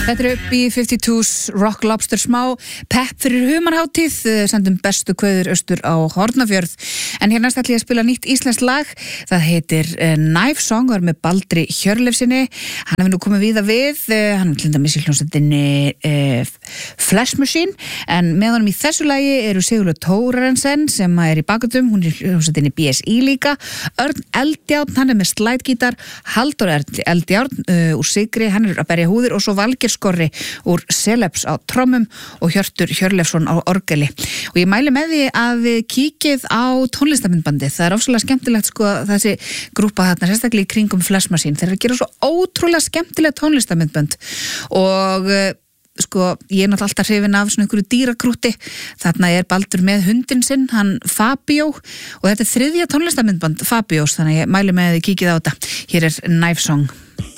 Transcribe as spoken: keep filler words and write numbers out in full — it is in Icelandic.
Þetta er upp í fimmtíu-two's Rock Lobster, smá pepp fyrir humarhátíð, sendum bestu kveður austur á Hornafjörð. En hér næst ætla ég að spila nýtt íslenskt lag, það heitir uh, Knife Song og er með Baldri Hjörleifsinni. Hann hefur nú komið víða við, uh, hann er til dæmis í hljómsveitinni uh, Flash Machine, en með honum í þessu lagi eru Sigurlaug Thorarinsson sem er í bakgrunum, hún er í hljómsveitinni B S I líka, Örn Eldjárn, hann er með slædgítar, Halldór Eldjárn uh, úr Sigri, hann er að berja húðir, og svo Valgeir Skorri úr Celebs á trommum og Hjörtur Hjörleifsson á orgeli. Og ég mæli með því að við kíkið á tónlistarmyndbandið. Það er ofsalega skemmtilegt sko þessi grúpa þarna, sérstaklega í kringum Flash Machine. Þeir eru að gera svo ótrúlega skemmtilega tónlistarmyndband og sko, ég er náttúrulega alltaf hrifin af svona einhverju dýrakrúti. Þarna er Baldur með hundinn sinn, hann Fabio, og þetta er þriðja tónlistarmyndband Fabios, þannig að ég mæli með því kíkið á þetta. Hér er Knife Song.